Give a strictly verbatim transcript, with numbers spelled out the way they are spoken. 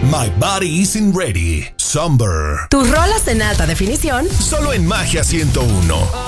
My Body Isn't Ready, Somber. Tus rolas en alta definición. Solo en Magia ciento uno.